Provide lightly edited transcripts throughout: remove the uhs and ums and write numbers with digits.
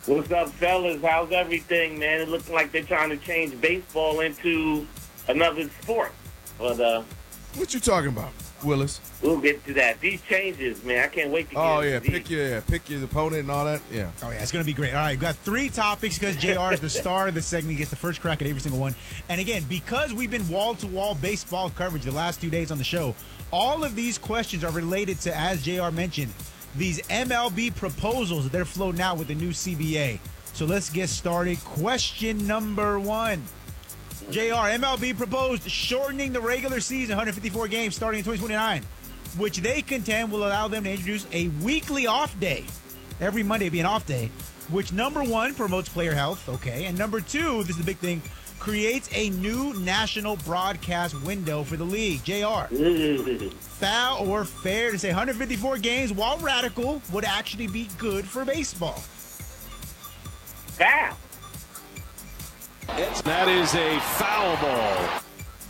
What's up, fellas? How's everything, man? It looks like they're trying to change baseball into another sport. But What you talking about, Willis? we'll get to that. These changes, man, I can't wait to get Oh into yeah, these. pick your opponent and all that. Yeah. Oh, yeah, it's going to be great. All right, we've got 3 topics because JR is the star of the segment. He gets the first crack at every single one. And again, because we've been wall-to-wall baseball coverage the last 2 days on the show, all of these questions are related to, as JR mentioned, these MLB proposals that they're floating out with the new CBA. So let's get started. Question number 1. JR, MLB proposed shortening the regular season, 154 games, starting in 2029, which they contend will allow them to introduce a weekly off day. Every Monday be an off day, which number 1 promotes player health, okay, and number 2, this is the big thing, creates a new national broadcast window for the league. JR, foul or fair to say 154 games, while radical, would actually be good for baseball? Foul. That is a foul ball.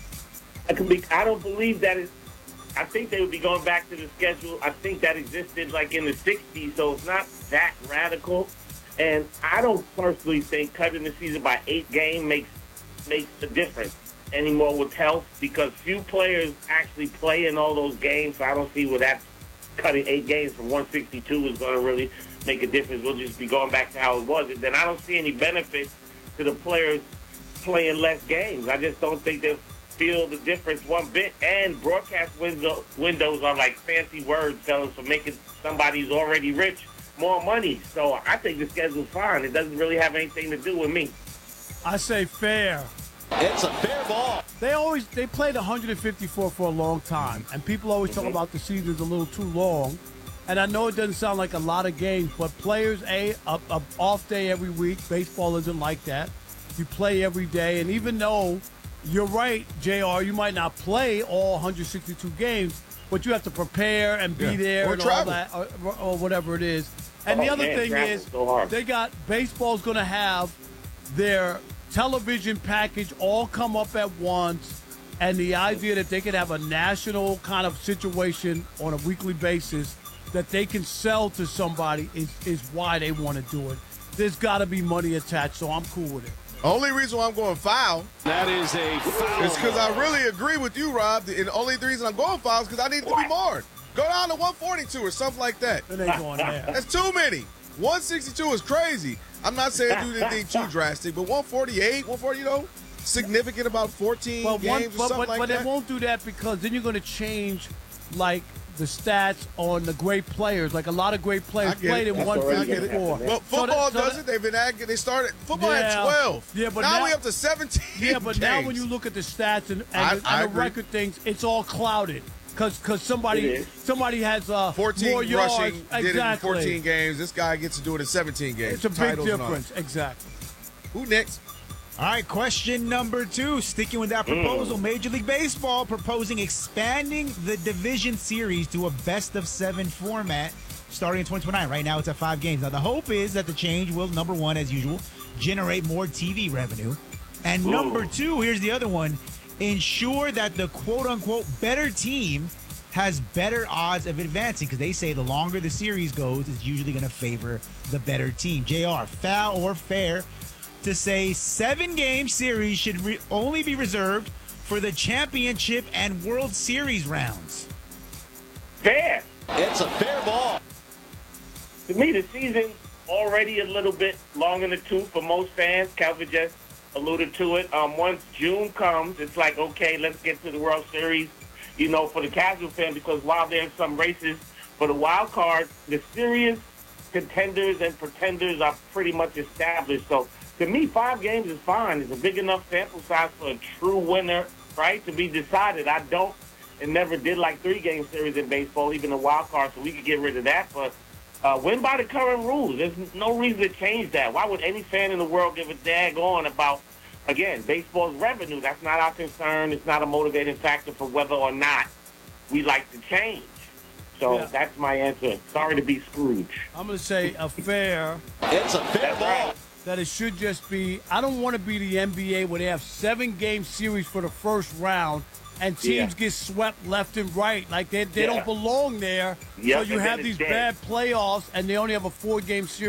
I don't believe that is. I think they would be going back to the schedule. I think that existed like in the 60s, so it's not that radical. And I don't personally think cutting the season by 8 games makes a difference anymore with health, because few players actually play in all those games. So I don't see where that cutting 8 games from 162 is going to really make a difference. We'll just be going back to how it was. And then I don't see any benefit to the players playing less games. I just don't think they'll feel the difference one bit. And broadcast windows are like fancy words, fellas, for making somebody who's already rich more money. So I think the schedule's fine. It doesn't really have anything to do with me. I say fair. It's a fair ball. They played 154 for a long time, and people always talk about the season's a little too long. And I know it doesn't sound like a lot of games, but players, a off day every week. Baseball isn't like that. You play every day, and even though you're right, JR, you might not play all 162 games, but you have to prepare and be there Or and travel. all that, or whatever it is. And the other thing is, they got baseball's going to have their television package all come up at once, and the idea that they could have a national kind of situation on a weekly basis that they can sell to somebody is why they want to do it. There's got to be money attached, so I'm cool with it. Only reason why I'm going foul That is a foul is because ball. I really agree with you, Rob. And the only reason I'm going foul is because I need it to be more. Go down to 142 or something like that. It ain't going there. That's too many. 162 is crazy. I'm not saying do anything too drastic, but 148, 140, significant about 14 games or something like but that. they won't do that because then you're going to change, like, the stats on the great players. Like, a lot of great players I get played it. in That's already 154. Well, football does that- it. They've been acting. They started football at Yeah. 12. Yeah, but now now- we up to 17. Yeah, but now when games. you look at the stats and I the agree. record things, it's all clouded because It somebody is. has 14 more yards. rushing, did it in Exactly. 14 games. This guy gets to do it in 17 games. It's a big Titles and all that. difference. Exactly. Who next? All right, question number 2. Sticking with that proposal, Major League Baseball proposing expanding the division series to a best-of-7 format starting in 2029. Right now, it's at 5 games. Now, the hope is that the change will, number 1, as usual, generate more TV revenue. And number 2, here's the other one, ensure that the quote-unquote better team has better odds of advancing, because they say the longer the series goes, it's usually going to favor the better team. JR, foul or fair to say 7-game series should only be reserved for the championship and World Series rounds? Fair. It's a fair ball. To me, the season's already a little bit long in the tooth for most fans. Calvin just alluded to it. Once June comes, it's like, okay, let's get to the World Series, for the casual fan, because while there's some races for the wild card, the serious contenders and pretenders are pretty much established. So, to me, 5 games is fine. It's a big enough sample size for a true winner, right, to be decided. I don't and never did like 3-game series in baseball, even the wild card, so we could get rid of that. But win by the current rules. There's no reason to change that. Why would any fan in the world give a daggone about, again, baseball's revenue? That's not our concern. It's not a motivating factor for whether or not we like to change. So that's my answer. Sorry to be Scrooge. I'm going to say a fair. It's a fair ball. That it should just be. I don't want to be the NBA where they have 7-game series for the first round and teams get swept left and right. Like they don't belong there. Yep, So you and then have it's these dead. bad playoffs and they only have a 4-game series.